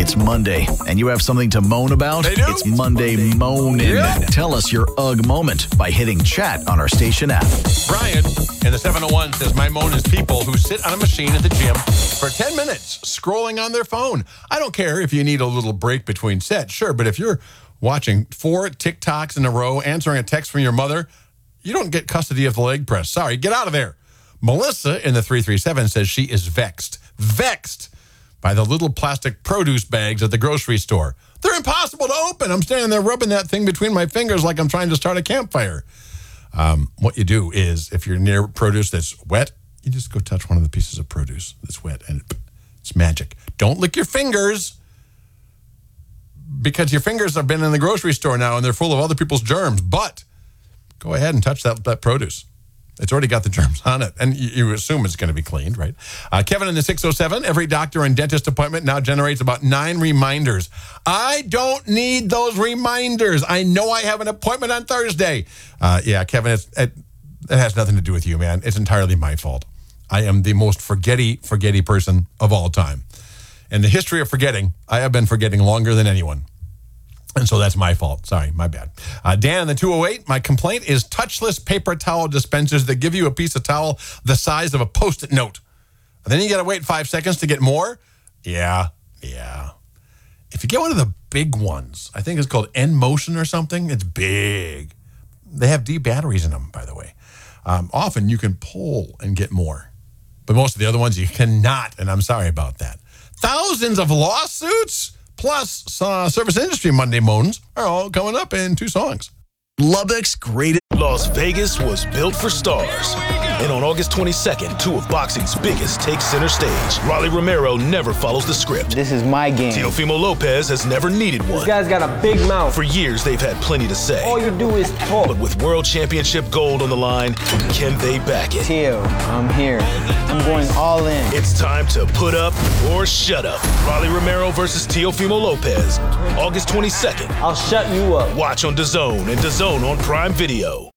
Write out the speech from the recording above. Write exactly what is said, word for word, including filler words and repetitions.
It's Monday, and you have something to moan about? They do. It's Monday, Monday Moanin'. Yeah. Tell us your Ugh moment by hitting chat on our station app. Brian in the seven oh one says, my moan is people who sit on a machine at the gym for ten minutes scrolling on their phone. I don't care if you need a little break between sets, sure, but if you're watching four TikToks in a row, answering a text from your mother, you don't get custody of the leg press. Sorry, get out of there. Melissa in the three three seven says she is vexed, vexed by the little plastic produce bags at the grocery store. They're impossible to open. I'm standing there rubbing that thing between my fingers like I'm trying to start a campfire. Um, what you do is, if you're near produce that's wet, you just go touch one of the pieces of produce that's wet, and it's magic. Don't lick your fingers, because your fingers have been in the grocery store now, and they're full of other people's germs. But go ahead and touch that, that produce. It's already got the germs on it, and you, you assume it's going to be cleaned, right? Uh, Kevin in the six oh seven, every doctor and dentist appointment now generates about nine reminders. I don't need those reminders. I know I have an appointment on Thursday. Uh, yeah, Kevin, it's, it, it has nothing to do with you, man. It's entirely my fault. I am the most forgetty, forgetty person of all time. In the history of forgetting, I have been forgetting longer than anyone. And so that's my fault. Sorry, my bad. Uh, Dan in the two oh eight, my complaint is touchless paper towel dispensers that give you a piece of towel the size of a Post-it note. And then you got to wait five seconds to get more. Yeah, yeah. If you get one of the big ones, I think it's called N-Motion or something. It's big. They have D batteries in them, by the way. Um, often you can pull and get more. But most of the other ones you cannot, and I'm sorry about that. Thousands of lawsuits? Plus, uh, service industry Monday moans are all coming up in two songs. Lubbock's greatest. Las Vegas was built for stars. And on August twenty-second, two of boxing's biggest take center stage. Rolly Romero never follows the script. This is my game. Teofimo Lopez has never needed one. This guy's got a big mouth. For years, they've had plenty to say. All you do is talk. But with World Championship gold on the line, can they back it? Teo, I'm here. I'm going all in. It's time to put up or shut up. Rolly Romero versus Teofimo Lopez, August twenty-second. I'll shut you up. Watch on DAZN and DAZN on Prime Video.